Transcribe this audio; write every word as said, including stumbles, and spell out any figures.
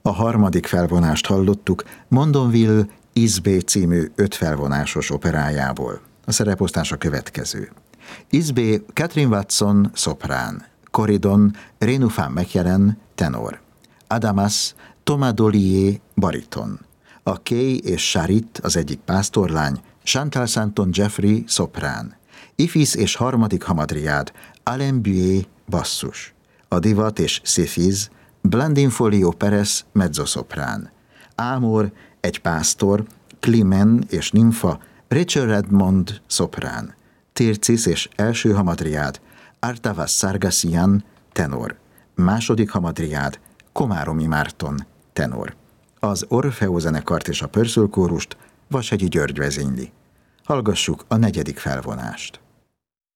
A harmadik felvonást hallottuk Mondonville Isbé című öt felvonásos operájából. A szereposztás a következő. Isbé Catherine Watson szoprán, Corydon Rénufán Mechelen tenor, Adamas Thomas Dollier bariton, a Kay és Charit az egyik pásztorlány, Chantal Santon Jeffrey szoprán, Ifis és harmadik hamadriád Alain Buet basszus, a divat és Szifiz Blandine Folio Perez mezzoszoprán, Ámor egy pásztor, Climene és Nimfa Richard Redmond szoprán, Tircis és első hamadriád Artavas Sargassian tenor, második hamadriád Komáromi Márton tenor. Az Orfeó zenekart és a Pörszel kórust Vashegyi György vezényli. Hallgassuk a negyedik felvonást.